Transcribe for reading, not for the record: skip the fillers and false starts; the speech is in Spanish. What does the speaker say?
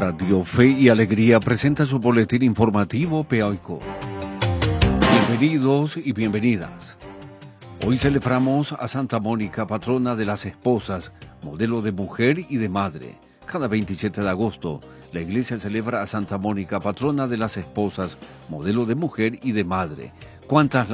Radio Fe y Alegría presenta su boletín informativo Peoico. Bienvenidos y bienvenidas. Hoy celebramos a Santa Mónica, patrona de las esposas, modelo de mujer y de madre. Cada 27 de agosto, la iglesia celebra a Santa Mónica, patrona de las esposas, modelo de mujer y de madre. ¿Cuántas